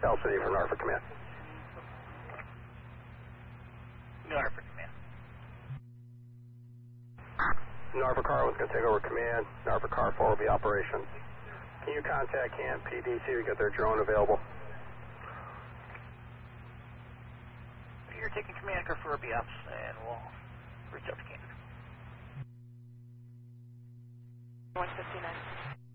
LCD from Norfolk Command. Norfolk Command. Norfolk Car 1's going to take over command. Norfolk Car 4 will be operations. Can you contact Canton PD, see if we get their drone available? You're taking command, Car 4 will be ops, and we'll reach out to Canton. 159.